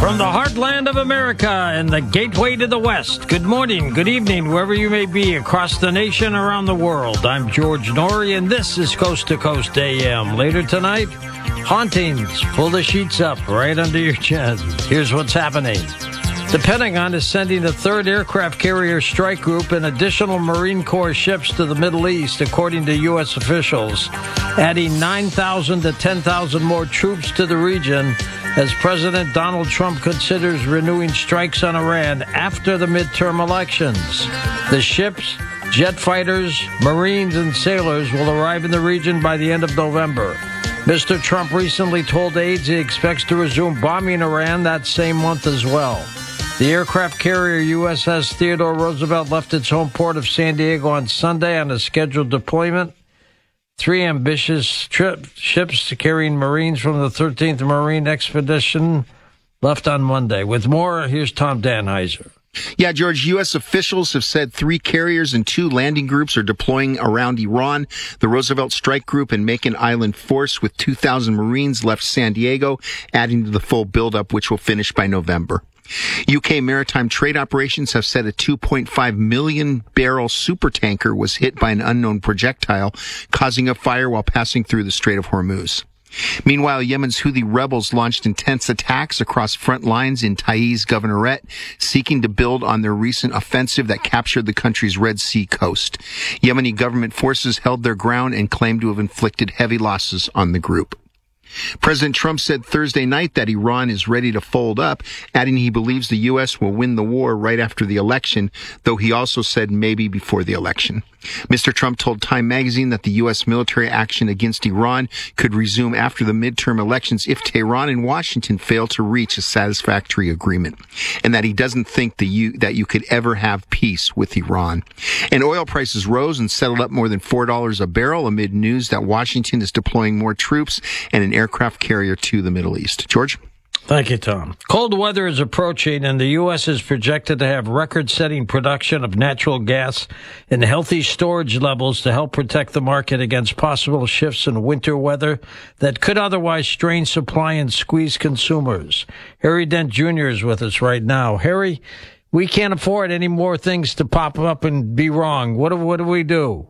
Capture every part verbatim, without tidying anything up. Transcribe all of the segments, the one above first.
From the heartland of America and the gateway to the West, good morning, good evening, wherever you may be across the nation, around the world. I'm George Noory, and this is Coast to Coast A M. Later tonight, hauntings. Pull the sheets up right under your chin. Here's what's happening. The Pentagon is sending a third aircraft carrier strike group and additional Marine Corps ships to the Middle East, according to U S officials, adding nine thousand to ten thousand more troops to the region as President Donald Trump considers renewing strikes on Iran after the midterm elections. The ships, jet fighters, Marines, and sailors will arrive in the region by the end of November. Mister Trump recently told aides he expects to resume bombing Iran that same month as well. The aircraft carrier U S S Theodore Roosevelt left its home port of San Diego on Sunday on a scheduled deployment. Three ambitious trip ships carrying Marines from the thirteenth Marine Expedition left on Monday. With more, here's Tom Danheiser. Yeah, George, U S officials have said three carriers and two landing groups are deploying around Iran. The Roosevelt Strike Group and Makin Island Force with two thousand Marines left San Diego, adding to the full buildup, which will finish by November. U K maritime trade operations have said a two point five million barrel supertanker was hit by an unknown projectile, causing a fire while passing through the Strait of Hormuz. Meanwhile, Yemen's Houthi rebels launched intense attacks across front lines in Taiz Governorate, seeking to build on their recent offensive that captured the country's Red Sea coast. Yemeni government forces held their ground and claimed to have inflicted heavy losses on the group. President Trump said Thursday night that Iran is ready to fold up, adding he believes the U S will win the war right after the election, though he also said maybe before the election. Mister Trump told Time magazine that the U S military action against Iran could resume after the midterm elections if Tehran and Washington fail to reach a satisfactory agreement, and that he doesn't think the U- that you could ever have peace with Iran. And oil prices rose and settled up more than four dollars a barrel amid news that Washington is deploying more troops and an aircraft carrier to the Middle East. George? Thank you, Tom. Cold weather is approaching, and the U S is projected to have record-setting production of natural gas and healthy storage levels to help protect the market against possible shifts in winter weather that could otherwise strain supply and squeeze consumers. Harry Dent Junior is with us right now. Harry, we can't afford any more things to pop up and be wrong. What do, what do we do?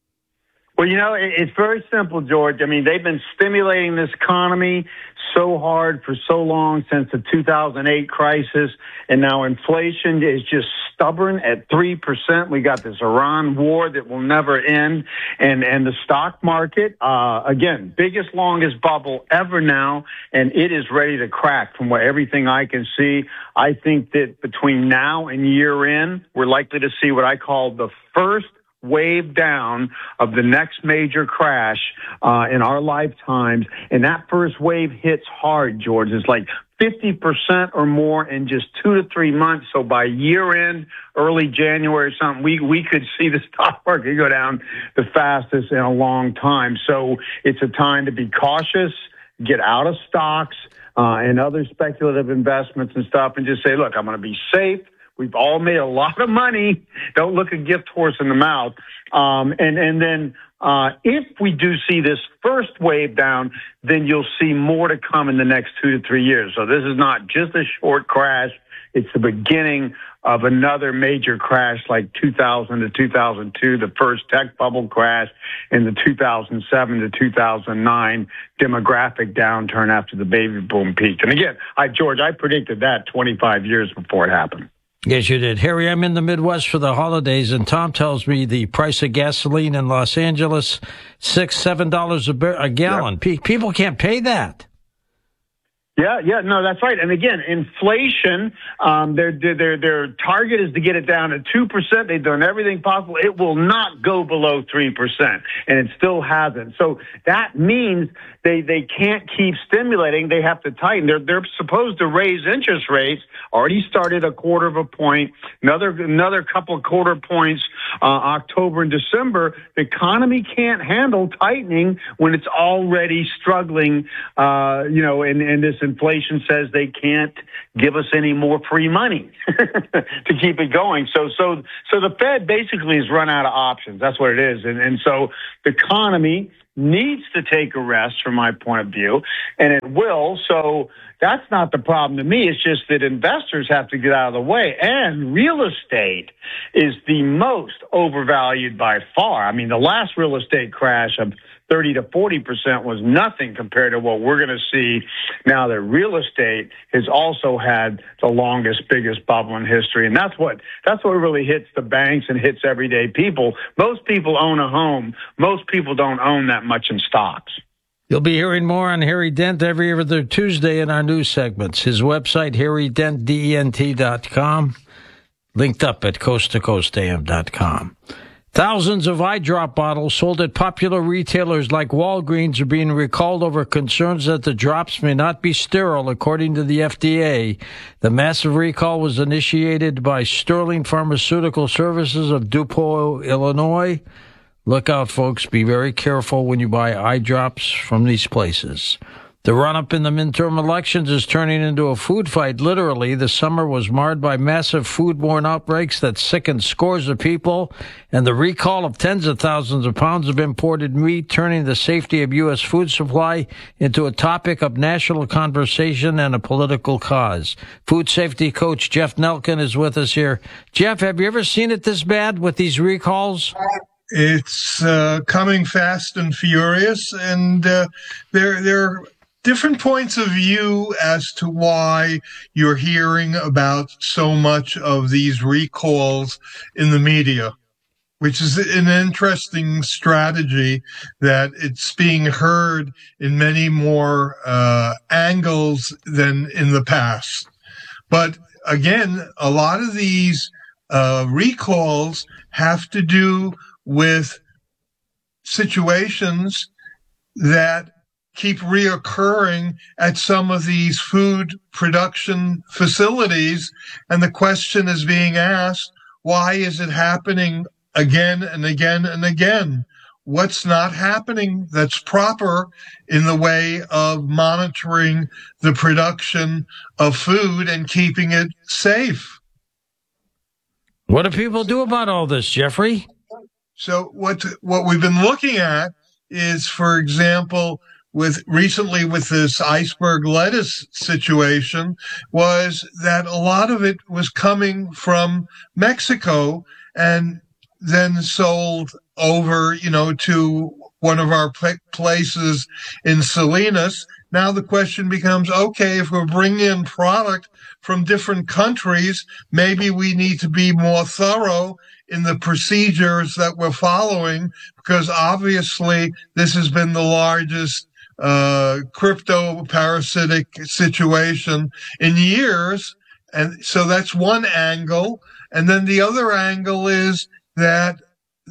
Well, you know, it's very simple, George. I mean, they've been stimulating this economy so hard for so long since the two thousand eight crisis, and now inflation is just stubborn at three percent. We got this Iran war that will never end, and, and the stock market, uh, again, biggest, longest bubble ever now, and it is ready to crack from what everything I can see. I think that between now and year end, we're likely to see what I call the first wave down of the next major crash uh, in our lifetimes. And that first wave hits hard, George. It's like fifty percent or more in just two to three months. So by year end, early January or something, we, we could see the stock market go down the fastest in a long time. So it's a time to be cautious, get out of stocks uh, and other speculative investments and stuff, and just say, look, I'm going to be safe. We've all made a lot of money. Don't look a gift horse in the mouth. Um, and, and then uh, if we do see this first wave down, then you'll see more to come in the next two to three years. So this is not just a short crash. It's the beginning of another major crash like two thousand to two thousand two, the first tech bubble crash, and the two thousand seven to two thousand nine demographic downturn after the baby boom peaked. And again, I, George, I predicted that twenty-five years before it happened. Yes, you did. Harry, I'm in the Midwest for the holidays, and Tom tells me the price of gasoline in Los Angeles, six, seven dollars a, bar- a gallon. Yep. People can't pay that. Yeah, yeah, no, that's right. And again, inflation, um, their, their, their target is to get it down to two percent. They've done everything possible. It will not go below three percent, and it still hasn't. So that means they, they can't keep stimulating. They have to tighten. They're, they're supposed to raise interest rates, already started a quarter of a point, another, another couple of quarter points, uh, October and December. The economy can't handle tightening when it's already struggling, uh, you know, in, in this inflation says they can't give us any more free money to keep it going. So, so, so the Fed basically has run out of options. That's what it is. And, and so the economy needs to take a rest from my point of view, and it will. So that's not the problem to me. It's just that investors have to get out of the way. And real estate is the most overvalued by far. I mean, the last real estate crash of thirty to forty percent was nothing compared to what we're going to see now that real estate has also had the longest, biggest bubble in history. And that's what, that's what really hits the banks and hits everyday people. Most people own a home. Most people don't own that much in stocks. You'll be hearing more on Harry Dent every other Tuesday in our news segments. His website, harry dent dent dot com, linked up at coast to coast a m dot com. Thousands of eye drop bottles sold at popular retailers like Walgreens are being recalled over concerns that the drops may not be sterile, according to the F D A. The massive recall was initiated by Sterling Pharmaceutical Services of DuPont, Illinois. Look out, folks. Be very careful when you buy eye drops from these places. The run-up in the midterm elections is turning into a food fight, literally. The summer was marred by massive foodborne outbreaks that sickened scores of people, and the recall of tens of thousands of pounds of imported meat, turning the safety of U S food supply into a topic of national conversation and a political cause. Food safety coach Jeff Nelkin is with us here. Jeff, have you ever seen it this bad with these recalls? It's uh, coming fast and furious, and uh, there there are different points of view as to why you're hearing about so much of these recalls in the media, which is an interesting strategy that it's being heard in many more uh, angles than in the past. But again, a lot of these uh, recalls have to do with situations that keep reoccurring at some of these food production facilities. And the question is being asked, why is it happening again and again and again? What's not happening that's proper in the way of monitoring the production of food and keeping it safe? What do people do about all this, Jeffrey? So what what we've been looking at is, for example, with recently with this iceberg lettuce situation, was that a lot of it was coming from Mexico and then sold over, you know, to one of our places in Salinas. Now the question becomes, okay, if we're bringing in product from different countries, maybe we need to be more thorough in the procedures that we're following, because obviously this has been the largest uh crypto parasitic situation in years. And so that's one angle. And then the other angle is that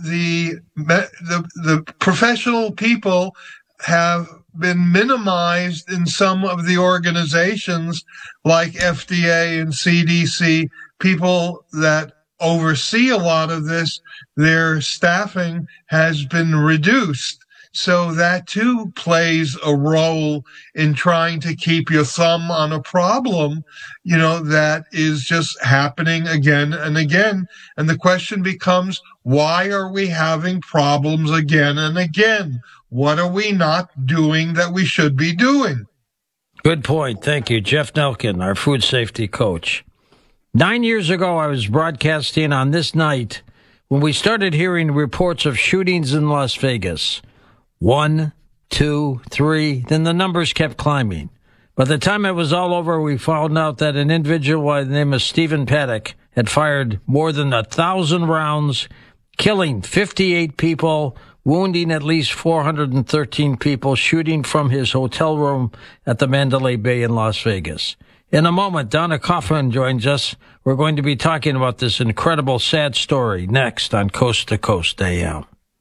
the the the professional people have been minimized in some of the organizations like F D A and C D C, people that oversee a lot of this. Their staffing has been reduced. So that too plays a role in trying to keep your thumb on a problem, you know, that is just happening again and again. And the question becomes, why are we having problems again and again? What are we not doing that we should be doing? Good point. Thank you. Jeff Nelkin, our food safety coach. Nine years ago, I was broadcasting on this night when we started hearing reports of shootings in Las Vegas. One, two, three, then the numbers kept climbing. By the time it was all over, we found out that an individual by the name of Stephen Paddock had fired more than a thousand rounds, killing fifty-eight people, wounding at least four hundred thirteen people, shooting from his hotel room at the Mandalay Bay in Las Vegas. In a moment, Donna Kaufman joins us. We're going to be talking about this incredible, sad story next on Coast to Coast A M.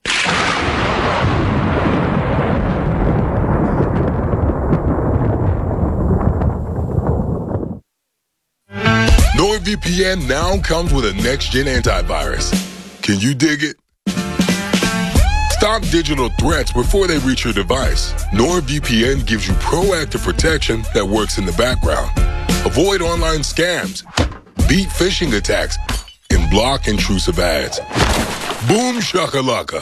NordVPN now comes with a next-gen antivirus. Can you dig it? Stop digital threats before they reach your device. NordVPN gives you proactive protection that works in the background. Avoid online scams, beat phishing attacks, and block intrusive ads. Boom shakalaka.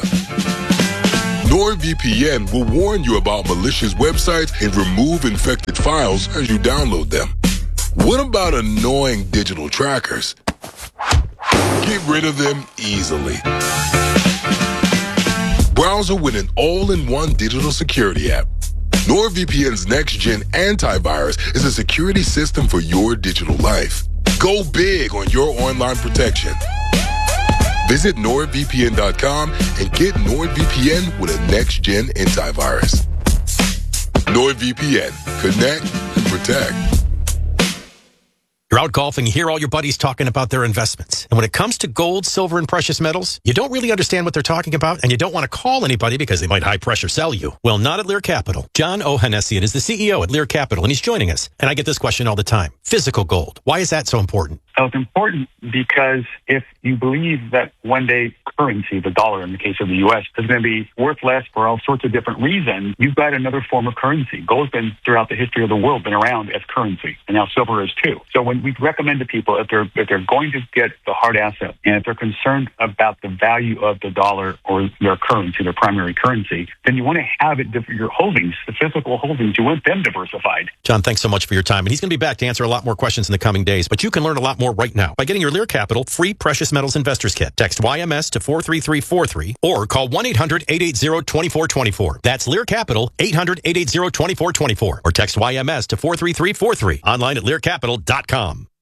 NordVPN will warn you about malicious websites and remove infected files as you download them. What about annoying digital trackers? Get rid of them easily. Browser with an all-in-one digital security app. NordVPN's next-gen antivirus is a security system for your digital life. Go big on your online protection. Visit nord V P N dot com and get NordVPN with a next-gen antivirus. NordVPN. Connect and protect. You're out golfing, you hear all your buddies talking about their investments. And when it comes to gold, silver, and precious metals, you don't really understand what they're talking about, and you don't want to call anybody because they might high-pressure sell you. Well, not at Lear Capital. John Ohanessian is the C E O at Lear Capital, and he's joining us. And I get this question all the time. Physical gold. Why is that so important? So it's important because if you believe that one day currency, the dollar in the case of the U S, is going to be worth less for all sorts of different reasons, you've got another form of currency. Gold's been, throughout the history of the world, been around as currency, and now silver is too. So when we recommend to people, if they're if they're going to get the hard asset, and if they're concerned about the value of the dollar or their currency, their primary currency, then you want to have it, your holdings, the physical holdings, you want them diversified. John, thanks so much for your time. And he's going to be back to answer a lot more questions in the coming days. But you can learn a lot more right now by getting your Lear Capital free Precious Metals Investors Kit. Text Y M S to four three three four three or call one eight hundred eight eight zero two four two four. That's Lear Capital, eight hundred eight eight zero two four two four. Or text Y M S to four three three four three. Online at lear capital dot com.